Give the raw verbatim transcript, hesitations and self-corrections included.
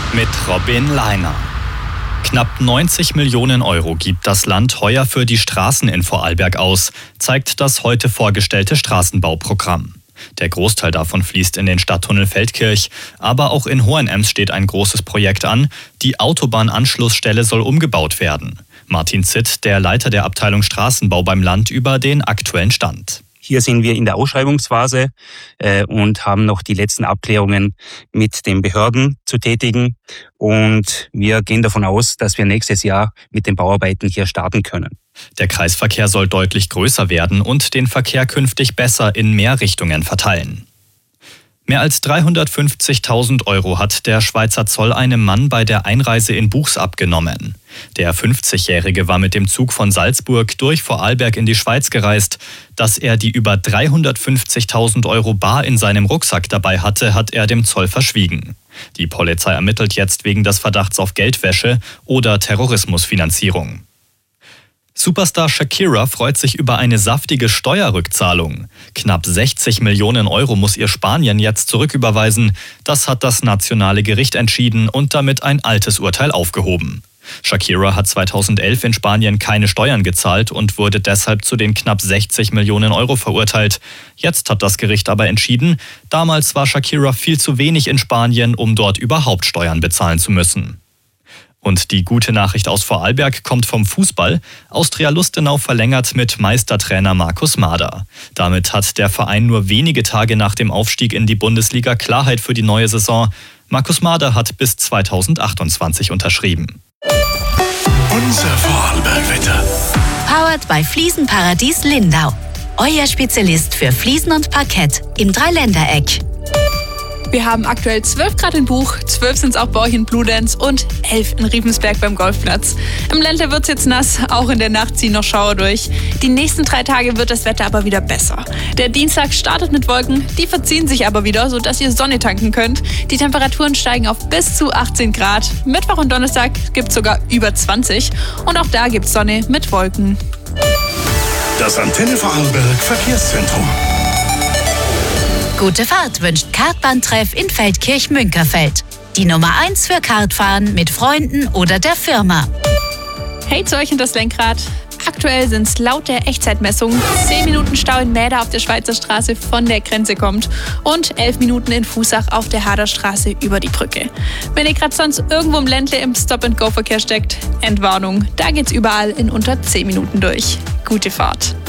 mit Robin Leiner. Knapp neunzig Millionen Euro gibt das Land heuer für die Straßen in Vorarlberg aus, zeigt das heute vorgestellte Straßenbauprogramm. Der Großteil davon fließt in den Stadttunnel Feldkirch, aber auch in Hohenems steht ein großes Projekt an. Die Autobahnanschlussstelle soll umgebaut werden. Martin Zitt, der Leiter der Abteilung Straßenbau beim Land, über den aktuellen Stand. Hier sind wir in der Ausschreibungsphase äh, und haben noch die letzten Abklärungen mit den Behörden zu tätigen. Und wir gehen davon aus, dass wir nächstes Jahr mit den Bauarbeiten hier starten können. Der Kreisverkehr soll deutlich größer werden und den Verkehr künftig besser in mehr Richtungen verteilen. Mehr als dreihundertfünfzigtausend Euro hat der Schweizer Zoll einem Mann bei der Einreise in Buchs abgenommen. Der fünfzigjährige war mit dem Zug von Salzburg durch Vorarlberg in die Schweiz gereist. Dass er die über dreihundertfünfzigtausend Euro bar in seinem Rucksack dabei hatte, hat er dem Zoll verschwiegen. Die Polizei ermittelt jetzt wegen des Verdachts auf Geldwäsche oder Terrorismusfinanzierung. Superstar Shakira freut sich über eine saftige Steuerrückzahlung. Knapp sechzig Millionen Euro muss ihr Spanien jetzt zurücküberweisen. Das hat das nationale Gericht entschieden und damit ein altes Urteil aufgehoben. Shakira hat zweitausendelf in Spanien keine Steuern gezahlt und wurde deshalb zu den knapp sechzig Millionen Euro verurteilt. Jetzt hat das Gericht aber entschieden, damals war Shakira viel zu wenig in Spanien, um dort überhaupt Steuern bezahlen zu müssen. Und die gute Nachricht aus Vorarlberg kommt vom Fußball. Austria Lustenau verlängert mit Meistertrainer Markus Mader. Damit hat der Verein nur wenige Tage nach dem Aufstieg in die Bundesliga Klarheit für die neue Saison. Markus Mader hat bis zweitausendachtundzwanzig unterschrieben. Unser Vorarlberg-Wetter. Powered by Fliesenparadies Lindau. Euer Spezialist für Fliesen und Parkett im Dreiländereck. Wir haben aktuell zwölf Grad in Buch, zwölf sind es auch bei euch in Bludenz und elf in Riefensberg beim Golfplatz. Im Ländle wird es jetzt nass, auch in der Nacht ziehen noch Schauer durch. Die nächsten drei Tage wird das Wetter aber wieder besser. Der Dienstag startet mit Wolken, die verziehen sich aber wieder, sodass ihr Sonne tanken könnt. Die Temperaturen steigen auf bis zu achtzehn Grad. Mittwoch und Donnerstag gibt es sogar über zwanzig und auch da gibt es Sonne mit Wolken. Das Antenne Vorarlberg Verkehrszentrum. Gute Fahrt wünscht Kartbahntreff in Feldkirch-Münkerfeld. Die Nummer eins für Kartfahren mit Freunden oder der Firma. Hey zu euch und das Lenkrad. Aktuell sind es laut der Echtzeitmessung zehn Minuten Stau in Mäder auf der Schweizer Straße von der Grenze kommt und elf Minuten in Fußach auf der Haderstraße über die Brücke. Wenn ihr gerade sonst irgendwo im Ländle im Stop-and-Go-Verkehr steckt, Entwarnung, da geht's überall in unter zehn Minuten durch. Gute Fahrt.